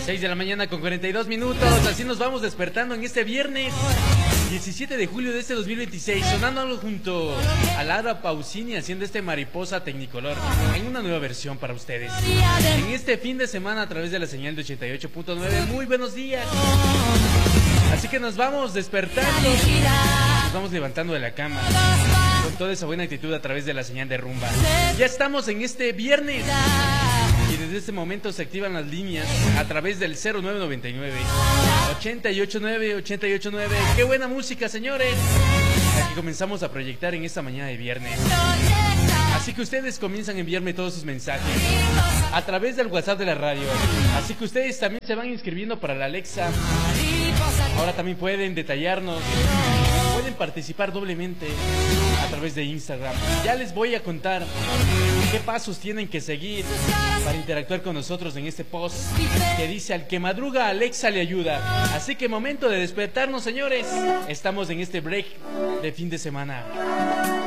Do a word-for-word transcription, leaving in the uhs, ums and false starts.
seis de la mañana con cuarenta y dos minutos. Así nos vamos despertando en este viernes diecisiete de julio de este dos mil veintiséis, sonando junto a Lara Pausini, haciendo este Mariposa Technicolor en una nueva versión para ustedes en este fin de semana a través de la señal de ochenta y ocho punto nueve. Muy buenos días. Así que nos vamos despertando, nos vamos levantando de la cama con toda esa buena actitud a través de la señal de Rumba. Ya estamos en este viernes y desde este momento se activan las líneas a través del cero nueve noventa y nueve, ochenta y ocho nueve, ochenta y ocho nueve. ¡Qué buena música, señores! Aquí comenzamos a proyectar en esta mañana de viernes. Así que ustedes comienzan a enviarme todos sus mensajes a través del WhatsApp de la radio. Así que ustedes también se van inscribiendo para la Alexa. Ahora también pueden detallarnos, pueden participar doblemente a través de Instagram. Ya les voy a contar qué pasos tienen que seguir para interactuar con nosotros en este post que dice: al que madruga, Alexa le ayuda. Así que momento de despertarnos, señores. Estamos en este break de fin de semana.